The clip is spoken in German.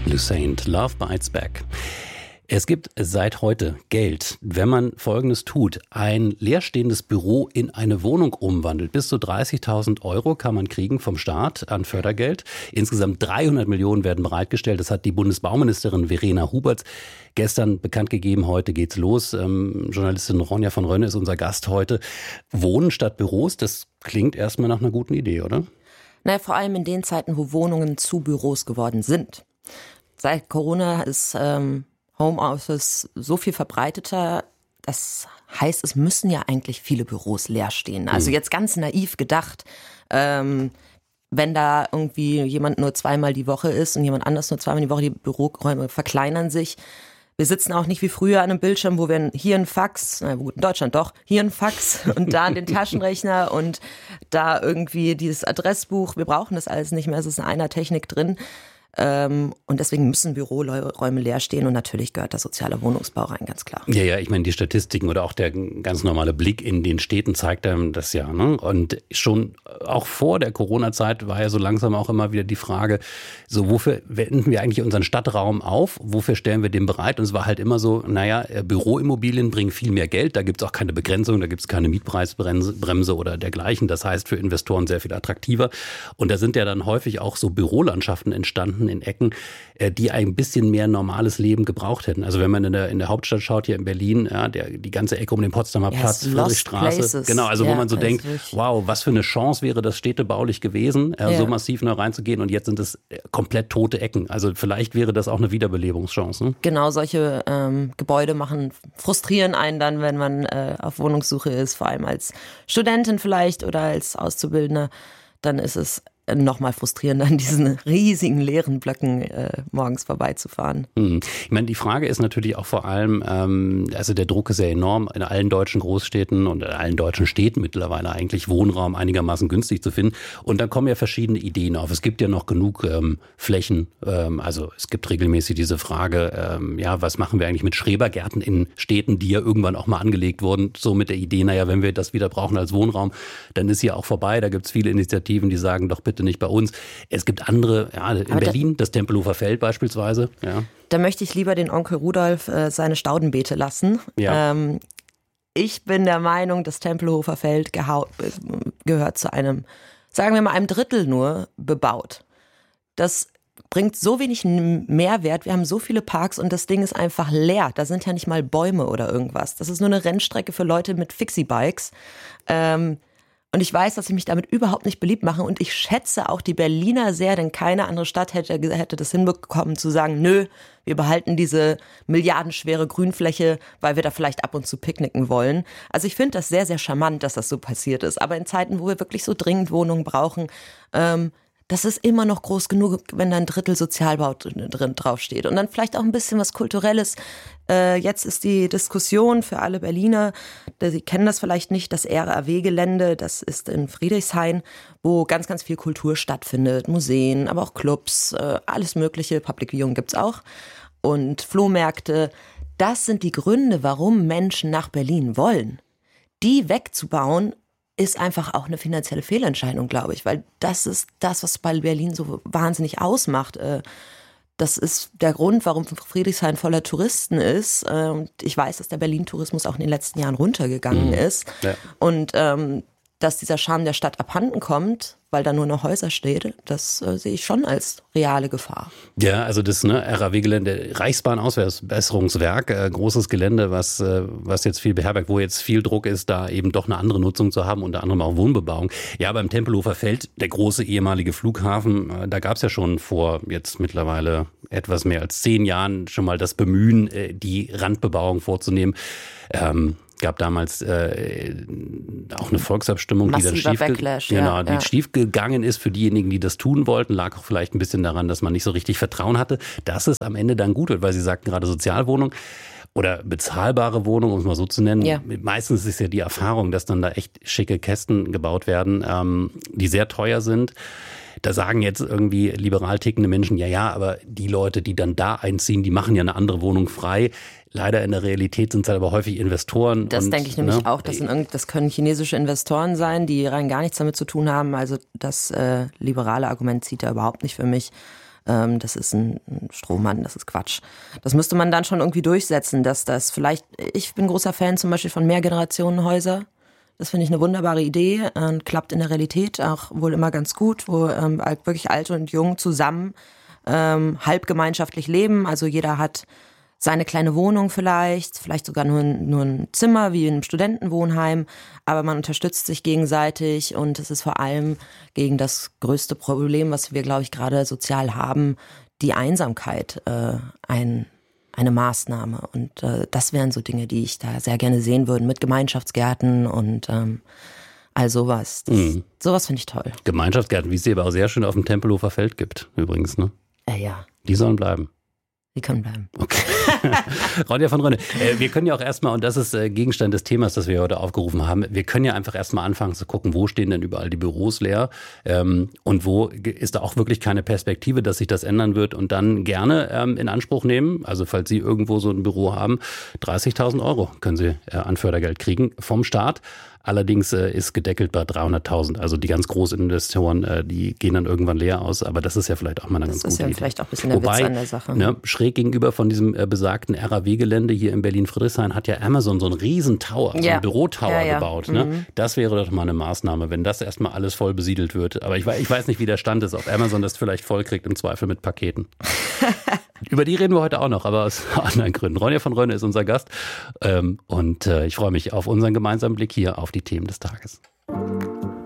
Lucent, Love Bites Back. Es gibt seit heute Geld, wenn man Folgendes tut. Ein leerstehendes Büro in eine Wohnung umwandelt. Bis zu 30.000 Euro kann man kriegen vom Staat an Fördergeld. Insgesamt 300 Millionen werden bereitgestellt. Das hat die Bundesbauministerin Verena Huberts gestern bekannt gegeben. Heute geht's los. Journalistin Ronja von Rönne ist unser Gast heute. Wohnen statt Büros, das klingt erstmal nach einer guten Idee, oder? Naja, vor allem in den Zeiten, wo Wohnungen zu Büros geworden sind. Seit Corona ist Homeoffice so viel verbreiteter. Das heißt, es müssen ja eigentlich viele Büros leer stehen. Also jetzt ganz naiv gedacht, wenn da irgendwie jemand nur zweimal die Woche ist und jemand anders nur zweimal die Woche, die Büroräume verkleinern sich. Wir sitzen auch nicht wie früher an einem Bildschirm, wo wir hier ein Fax, na gut, in Deutschland doch, hier ein Fax und da den Taschenrechner und da irgendwie dieses Adressbuch. Wir brauchen das alles nicht mehr, es ist in einer Technik drin. Und deswegen müssen Büroräume leer stehen und natürlich gehört der soziale Wohnungsbau rein, ganz klar. Ja, ich meine, die Statistiken oder auch der ganz normale Blick in den Städten zeigt einem das ja, ne? Und schon auch vor der Corona-Zeit war ja so langsam auch immer wieder die Frage, so wofür wenden wir eigentlich unseren Stadtraum auf? Wofür stellen wir den bereit? Und es war halt immer so, Büroimmobilien bringen viel mehr Geld, da gibt es auch keine Begrenzung, da gibt es keine Mietpreisbremse oder dergleichen. Das heißt für Investoren sehr viel attraktiver. Und da sind ja dann häufig auch so Bürolandschaften entstanden in Ecken, die ein bisschen mehr normales Leben gebraucht hätten. Also wenn man in der Hauptstadt schaut, hier in Berlin, ja, die ganze Ecke um den Potsdamer Platz, Friedrichstraße. Genau, also wo man so denkt, wow, was für eine Chance wäre das städtebaulich gewesen, so massiv neu reinzugehen und jetzt sind es komplett tote Ecken. Also vielleicht wäre das auch eine Wiederbelebungschance. Ne? Genau, solche Gebäude frustrieren einen dann, wenn man auf Wohnungssuche ist, vor allem als Studentin vielleicht oder als Auszubildender, dann ist es noch mal frustrierender, an diesen riesigen leeren Blöcken morgens vorbeizufahren. Ich meine, die Frage ist natürlich auch vor allem, also der Druck ist ja enorm, in allen deutschen Großstädten und in allen deutschen Städten mittlerweile eigentlich Wohnraum einigermaßen günstig zu finden. Und dann kommen ja verschiedene Ideen auf. Es gibt ja noch genug Flächen. Also es gibt regelmäßig diese Frage, was machen wir eigentlich mit Schrebergärten in Städten, die ja irgendwann auch mal angelegt wurden, so mit der Idee, wenn wir das wieder brauchen als Wohnraum, dann ist ja auch vorbei. Da gibt es viele Initiativen, die sagen, doch bitte nicht bei uns. Es gibt andere, in Berlin, das Tempelhofer Feld beispielsweise. Ja. Da möchte ich lieber den Onkel Rudolf seine Staudenbeete lassen. Ja. Ich bin der Meinung, das Tempelhofer Feld gehört zu einem Drittel nur bebaut. Das bringt so wenig Mehrwert. Wir haben so viele Parks und das Ding ist einfach leer. Da sind ja nicht mal Bäume oder irgendwas. Das ist nur eine Rennstrecke für Leute mit Fixie-Bikes. Und ich weiß, dass ich mich damit überhaupt nicht beliebt mache und ich schätze auch die Berliner sehr, denn keine andere Stadt hätte das hinbekommen zu sagen, nö, wir behalten diese milliardenschwere Grünfläche, weil wir da vielleicht ab und zu picknicken wollen. Also ich finde das sehr, sehr charmant, dass das so passiert ist. Aber in Zeiten, wo wir wirklich so dringend Wohnungen brauchen, das ist immer noch groß genug, wenn da ein Drittel Sozialbau drin draufsteht. Und dann vielleicht auch ein bisschen was Kulturelles. Jetzt ist die Diskussion für alle Berliner, Sie kennen das vielleicht nicht, das RAW-Gelände, das ist in Friedrichshain, wo ganz, ganz viel Kultur stattfindet. Museen, aber auch Clubs, alles mögliche, Public Viewing gibt's auch. Und Flohmärkte. Das sind die Gründe, warum Menschen nach Berlin wollen. Die wegzubauen, ist einfach auch eine finanzielle Fehlentscheidung, glaube ich, weil das ist das, was bei Berlin so wahnsinnig ausmacht. Das ist der Grund, warum Friedrichshain voller Touristen ist. Ich weiß, dass der Berlin-Tourismus auch in den letzten Jahren runtergegangen ist. Ja. Und dass dieser Charme der Stadt abhanden kommt, weil da nur noch Häuser stehen, das sehe ich schon als reale Gefahr. Ja, also das RAW-Gelände, Reichsbahnausbesserungswerk, großes Gelände, was jetzt viel beherbergt, wo jetzt viel Druck ist, da eben doch eine andere Nutzung zu haben, unter anderem auch Wohnbebauung. Ja, beim Tempelhofer Feld, der große ehemalige Flughafen, da gab es ja schon vor jetzt mittlerweile etwas mehr als 10 Jahren schon mal das Bemühen, die Randbebauung vorzunehmen. Gab damals auch eine Volksabstimmung, die dann schief gegangen ist für diejenigen, die das tun wollten. Lag auch vielleicht ein bisschen daran, dass man nicht so richtig Vertrauen hatte, dass es am Ende dann gut wird, weil Sie sagten gerade Sozialwohnung oder bezahlbare Wohnung, um es mal so zu nennen. Ja. Meistens ist ja die Erfahrung, dass dann da echt schicke Kästen gebaut werden, die sehr teuer sind. Da sagen jetzt irgendwie liberal tickende Menschen, ja, aber die Leute, die dann da einziehen, die machen ja eine andere Wohnung frei. Leider in der Realität sind es halt aber häufig Investoren. Das denke ich nämlich auch. Das können chinesische Investoren sein, die rein gar nichts damit zu tun haben. Also das liberale Argument zieht da überhaupt nicht für mich. das ist ein Strohmann, das ist Quatsch. Das müsste man dann schon irgendwie durchsetzen, dass das vielleicht, ich bin großer Fan zum Beispiel von Mehrgenerationenhäuser. Das finde ich eine wunderbare Idee, klappt in der Realität auch wohl immer ganz gut, wo wirklich Alte und Jung zusammen halb gemeinschaftlich leben. Also jeder hat seine kleine Wohnung vielleicht sogar nur ein Zimmer wie in einem Studentenwohnheim, aber man unterstützt sich gegenseitig und es ist vor allem gegen das größte Problem, was wir, glaube ich, gerade sozial haben, die Einsamkeit, eine Maßnahme. Und das wären so Dinge, die ich da sehr gerne sehen würde, mit Gemeinschaftsgärten und all sowas. Sowas finde ich toll. Gemeinschaftsgärten, wie es sie aber auch sehr schön auf dem Tempelhofer Feld gibt, übrigens, ne? Ja. Die sollen bleiben. Die können bleiben. Okay. Ronja von Rönne, wir können ja auch erstmal, und das ist Gegenstand des Themas, das wir heute aufgerufen haben, wir können ja einfach erstmal anfangen zu gucken, wo stehen denn überall die Büros leer und wo ist da auch wirklich keine Perspektive, dass sich das ändern wird und dann gerne in Anspruch nehmen, also falls Sie irgendwo so ein Büro haben, 30.000 € können Sie an Fördergeld kriegen vom Staat. Allerdings ist gedeckelt bei 300.000. Also die ganz großen Investoren, die gehen dann irgendwann leer aus. Aber das ist ja vielleicht auch mal eine ganz gute Idee. Das ist ja vielleicht auch ein bisschen der Witz an der Sache. Ne, schräg gegenüber von diesem besagten RAW-Gelände hier in Berlin-Friedrichshain hat ja Amazon so einen riesen Tower, so einen Bürotower gebaut. Ne? Das wäre doch mal eine Maßnahme, wenn das erstmal alles voll besiedelt wird. Aber ich weiß nicht, wie der Stand ist, ob Amazon das vielleicht voll kriegt, im Zweifel mit Paketen. Über die reden wir heute auch noch, aber aus anderen Gründen. Ronja von Rönne ist unser Gast und ich freue mich auf unseren gemeinsamen Blick hier auf die Themen des Tages.